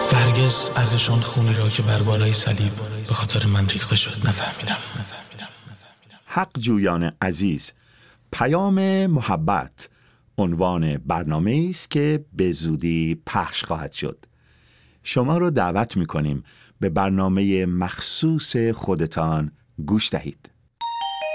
و هرگز ارزش آن خونی را که بر بالای صلیب به خاطر من ریخته شد نفهمیدم. حق جویان عزیز، پیام محبت عنوان برنامه است که به زودی پخش خواهد شد. شما را دعوت می‌کنیم به برنامه مخصوص خودتان گوش دهید.